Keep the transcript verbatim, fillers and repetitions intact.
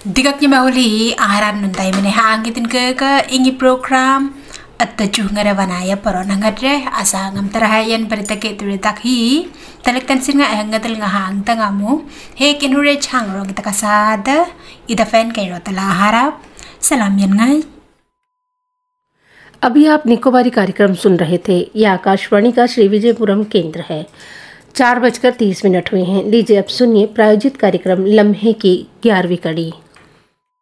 Digaknya mahuli aharan nuntai mene hangitin ke ke ingi program atau cunga rawanaya parona ngadre asa ngam terahayan berita ke tulitak hi talektan singa hangatil ngahang tangamu he kinure changro kita kasada ida fan kairo tala harap सलाम यनगाई। अभी आप निकोबारी कार्यक्रम सुन रहे थे। यह आकाशवाणी का श्री विजयपुरम केंद्र है। चार बजकर तीस मिनट हुए हैं। लीजिए अब सुनिए प्रायोजित कार्यक्रम लम्हे की ग्यारहवीं कड़ी।